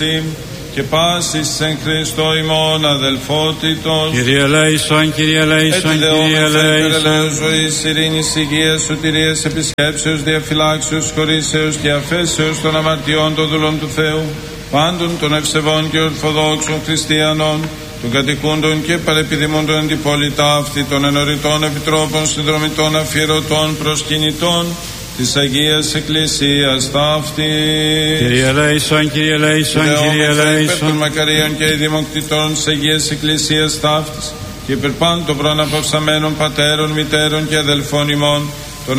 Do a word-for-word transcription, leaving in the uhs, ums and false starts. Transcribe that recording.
και πάσης εν Χριστώ ημών αδελφότητος. Κύριε ελέησον, Κύριε ελέησον, Κύριε ελέησον. Ζωής, ειρήνης, υγείας, σωτηρίας, επισκέψεως, διαφυλάξεως, χωρίσεως και αφέσεως των αμαρτιών των δούλων του Θεού, πάντων των ευσεβών και ορθοδόξων χριστιανών, των κατοικούντων και παρεπιδημούντων αντιπολιτά αυτή, των ενωριτών επιτρόπων, συνδρομητών, αφιερωτών, προσκυνητών της Αγίας Εκκλησίας ταύτη. Κύριε ελέησον, Κύριε ελέησον, Κύριε ελέησον. Υπέρ των μακαρίων και ειδημοκτητών της Αγίας Εκκλησίας ταύτης και υπερ πάντων των προαναπαυσαμένων πατέρων, μητέρων και αδελφών ημών,